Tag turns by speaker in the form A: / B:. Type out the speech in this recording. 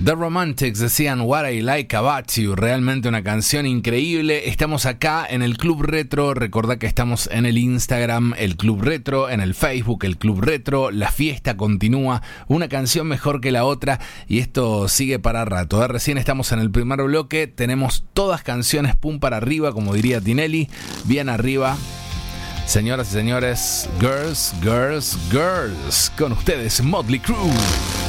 A: The Romantics decían What I Like About You, realmente una canción increíble. Estamos acá en el Club Retro, recordá que estamos en el Instagram, el Club Retro, en el Facebook, el Club Retro, la fiesta continúa, una canción mejor que la otra y esto sigue para rato. Recién estamos en el primer bloque, tenemos todas canciones pum para arriba, como diría Tinelli, bien arriba. Señoras y señores, girls, girls, girls, con ustedes Motley Crue.